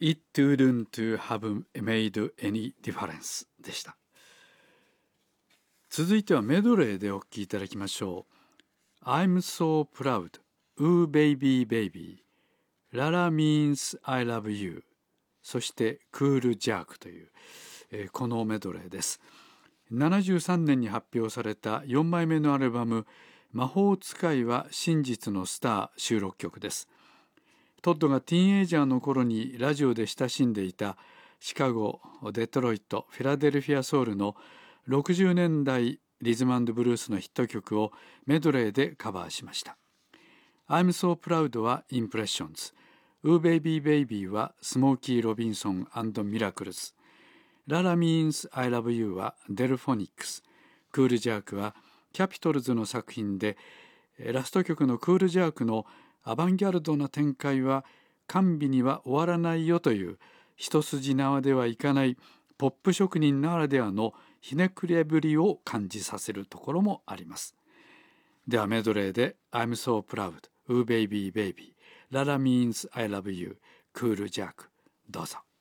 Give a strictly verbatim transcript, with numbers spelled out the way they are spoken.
It wouldn't have made any difference でした。続いてはメドレーでお聴きいただきましょう。I'm so proud, ooh baby baby, Lala means I love you、 そしてクールジャークという、えー、このメドレーです。ななじゅうさんねんに発表されたよんまいめのアルバム魔法使いは真実のスター収録曲です。トッドがティーンエイジャーの頃にラジオで親しんでいたシカゴ、デトロイト、フィラデルフィアソウルのろくじゅうねんだいリズム&ブルースのヒット曲をメドレーでカバーしました。I'm so proud は Impressions、 Ooh baby baby はスモーキー・ロビンソン&ミラクルズ、Lala means I love you はデルフォニックス、クールジャークはキャピトルズの作品で、ラスト曲のクールジャークのアバンギャルドな展開は甘美には終わらないよという一筋縄ではいかないポップ職人ならではのひねくれぶりを感じさせるところもあります。ではメドレーで I'm so proud, ooh baby baby, Lala means I love you, クールジャーク、どうぞ。